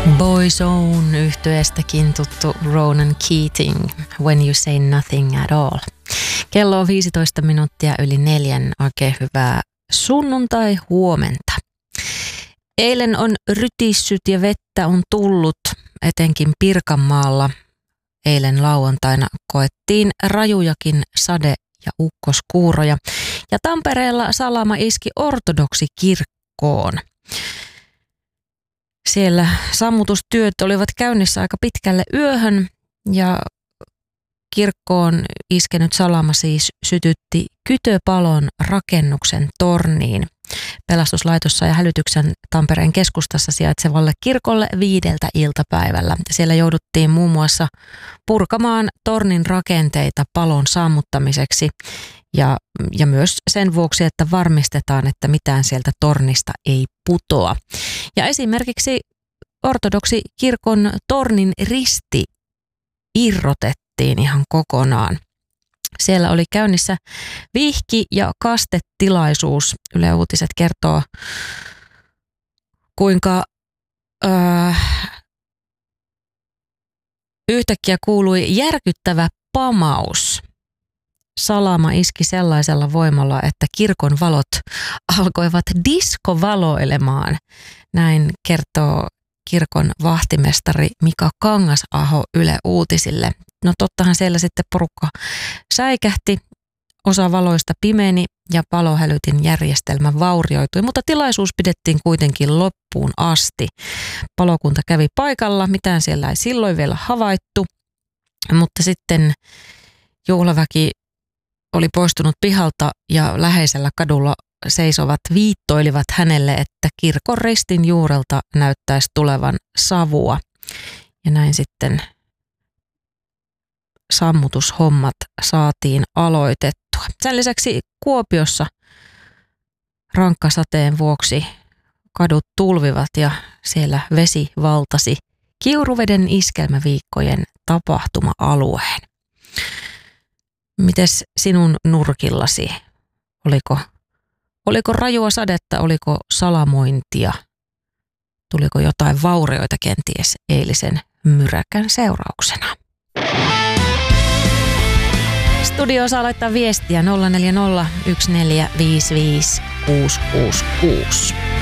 Boyzone yhtyeestäkin tuttu Ronan Keating, When You Say Nothing at All. Kello on 15 minuuttia yli 4. Oikein hyvää sunnuntai-huomenta. Eilen on rytissyt ja vettä on tullut, etenkin Pirkanmaalla. Eilen lauantaina koettiin rajujakin sade- ja ukkoskuuroja. Ja Tampereella salama iski ortodoksikirkkoon. Siellä sammutustyöt olivat käynnissä aika pitkälle yöhön ja kirkkoon iskenyt salama siis sytytti kytöpalon rakennuksen torniin. Pelastuslaitos sai hälytyksen Tampereen keskustassa sijaitsevalle kirkolle 5 iltapäivällä. Siellä jouduttiin muun muassa purkamaan tornin rakenteita palon sammuttamiseksi ja myös sen vuoksi, että varmistetaan, että mitään sieltä tornista ei putoa. Ja esimerkiksi ortodoksikirkon tornin risti irrotettiin ihan kokonaan. Siellä oli käynnissä vihki- ja kastetilaisuus. Yle Uutiset kertoo, kuinka yhtäkkiä kuului järkyttävä pamaus. Salama iski sellaisella voimalla, että kirkon valot alkoivat diskovaloilemaan. Näin kertoo kirkon vahtimestari Mika Kangasaho Yle Uutisille. No tottahan siellä sitten porukka säikähti, osa valoista pimeni ja palohälytin järjestelmä vaurioitui, mutta tilaisuus pidettiin kuitenkin loppuun asti. Palokunta kävi paikalla, mitään siellä ei silloin vielä havaittu, mutta sitten juhlaväki oli poistunut pihalta ja läheisellä kadulla seisovat viittoilivat hänelle, että kirkon ristin juurelta näyttäisi tulevan savua. Ja näin sitten sammutushommat saatiin aloitettua. Sen lisäksi Kuopiossa rankkasateen vuoksi kadut tulvivat ja siellä vesi valtasi Kiuruveden iskelmäviikkojen tapahtuma-alueen. Mites sinun nurkillasi? Oliko rajua sadetta, oliko salamointia? Tuliko jotain vaurioita kenties eilisen myräkän seurauksena? Studio saa laittaa viestiä 040 1455 666.